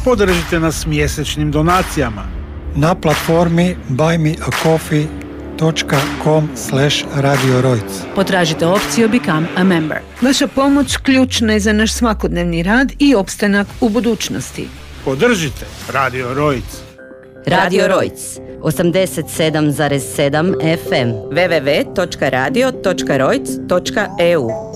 Podržite nas mjesečnim donacijama na platformi buymeacoffee.com/Radio Rojc. Potražite opciju Become a Member. Vaša pomoć ključna je za naš svakodnevni rad i opstanak u budućnosti. Podržite Radio Rojc. Radio Rojc 87,7 FM www.radio.rojc.eu